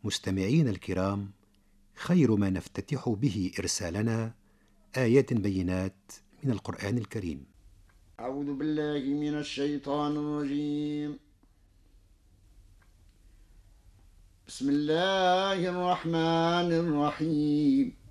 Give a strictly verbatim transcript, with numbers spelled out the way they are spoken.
مستمعين الكرام، خير ما نفتتح به إرسالنا آيات بينات من القرآن الكريم. أعوذ بالله من الشيطان الرجيم. بسم الله الرحمن الرحيم.